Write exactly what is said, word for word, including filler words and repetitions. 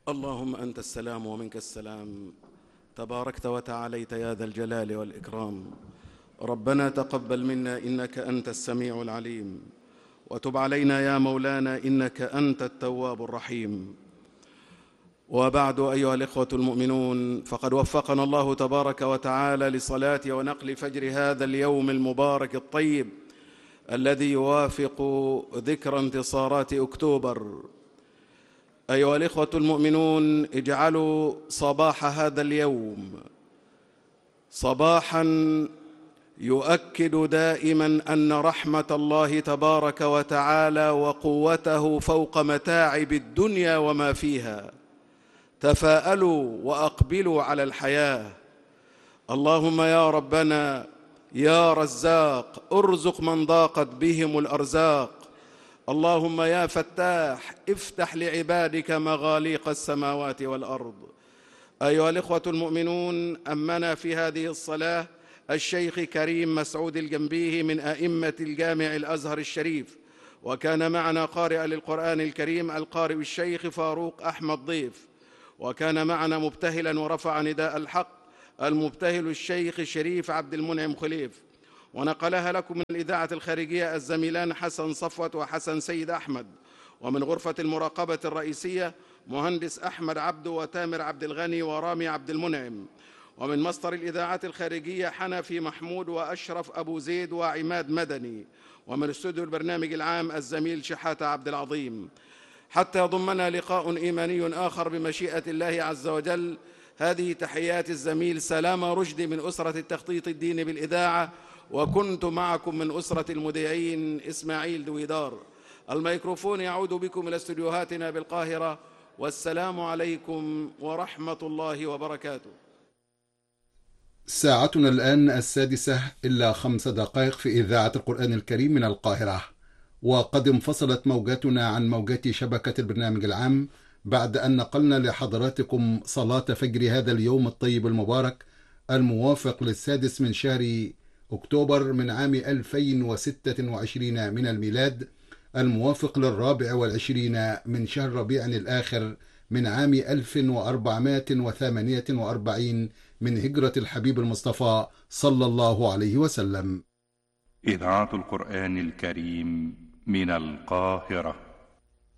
اللهم أنت السلام ومنك السلام، تباركت وتعاليت يا ذا الجلال والإكرام. ربنا تقبل منا إنك أنت السميع العليم، وتب علينا يا مولانا إنك أنت التواب الرحيم. وبعد أيها الإخوة المؤمنون، فقد وفقنا الله تبارك وتعالى لصلاة ونقل فجر هذا اليوم المبارك الطيب الذي يوافق ذكرى انتصارات أكتوبر. أيها الإخوة المؤمنون، اجعلوا صباح هذا اليوم صباحاً يؤكد دائماً أن رحمة الله تبارك وتعالى وقوته فوق متاعب الدنيا وما فيها. تفاءلوا وأقبلوا على الحياة. اللهم يا ربنا يا رزاق ارزق من ضاقت بهم الأرزاق. اللهم يا فتاح افتح لعبادك مغاليق السماوات والأرض. أيها الإخوة المؤمنون، أمنا في هذه الصلاة الشيخ كريم مسعود الجنبيه من أئمة الجامع الأزهر الشريف، وكان معنا قارئا للقرآن الكريم القارئ الشيخ فاروق أحمد ضيف، وكان معنا مبتهلا ورفع نداء الحق المبتهل الشيخ شريف عبد المنعم خليف، ونقلها لكم من الإذاعة الخارجية الزميلان حسن صفوت وحسن سيد أحمد، ومن غرفة المراقبة الرئيسية مهندس أحمد عبد وتامر عبد الغني ورامي عبد المنعم، ومن مصدر الإذاعات الخارجية حنفي محمود وأشرف أبو زيد وعماد مدني، ومن استوديو البرنامج العام الزميل شحاتة عبد العظيم. حتى يضمنا لقاء إيماني آخر بمشيئة الله عز وجل، هذه تحيات الزميل سلام رشدي من أسرة التخطيط الديني بالإذاعة، وكنت معكم من أسرة المذيعين إسماعيل دويدار. الميكروفون يعود بكم إلى استديوهاتنا بالقاهرة، والسلام عليكم ورحمة الله وبركاته. ساعتنا الآن السادسة إلا خمس دقائق في إذاعة القرآن الكريم من القاهرة، وقد انفصلت موجاتنا عن موجات شبكة البرنامج العام بعد أن نقلنا لحضراتكم صلاة فجر هذا اليوم الطيب المبارك الموافق للسادس من شهر أكتوبر من عام ألفين وستة وعشرين من الميلاد، الموافق للرابع والعشرين من شهر ربيع الآخر من عام ألف وأربعمائة وثمانية وأربعين من هجرة الحبيب المصطفى صلى الله عليه وسلم. إذاعة القرآن الكريم من القاهرة.